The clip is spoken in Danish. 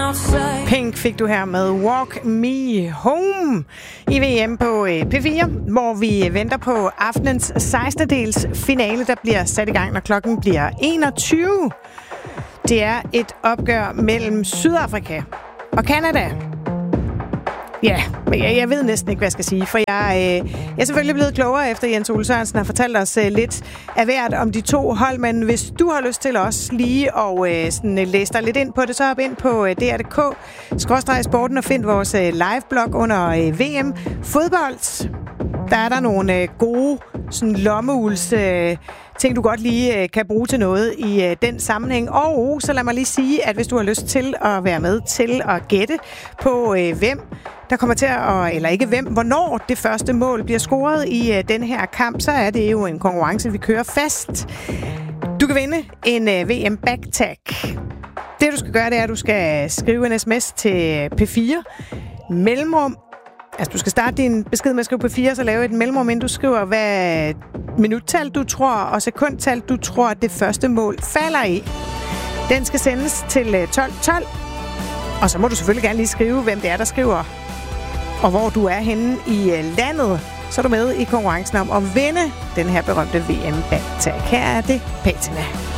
Pink fik du her med Walk Me Home i VM på P4, hvor vi venter på aftenens 16. dels finale, der bliver sat i gang, når klokken bliver 21. Det er et opgør mellem Sydafrika og Canada. Ja, men jeg ved næsten ikke, hvad jeg skal sige, for jeg er selvfølgelig blevet klogere, efter Jens Ole Sørensen har fortalt os lidt af hvert om de to hold, men hvis du har lyst til os lige og læse dig lidt ind på det, så hop ind på dr.dk/sporten og find vores live-blog under VM Fodbold. Der er der nogle gode lommeuls ting, du godt lige kan bruge til noget i den sammenhæng. Og så lad mig lige sige, at hvis du har lyst til at være med til at gætte på, hvem der kommer til at, eller ikke hvem, hvornår det første mål bliver scoret i den her kamp, så er det jo en konkurrence, vi kører fast. Du kan vinde en VM Backtag. Det du skal gøre, det er, at du skal skrive en sms til P4 mellemrum. Altså, du skal starte din besked med at skrive på 4, så lave et mellemrum, inden du skriver, hvad minuttal du tror, og sekundtal du tror, at det første mål falder i. Den skal sendes til 12.12, og så må du selvfølgelig gerne lige skrive, hvem det er, der skriver, og hvor du er henne i landet. Så er du med i konkurrencen om at vinde den her berømte VM-backtag. Her er det Patina.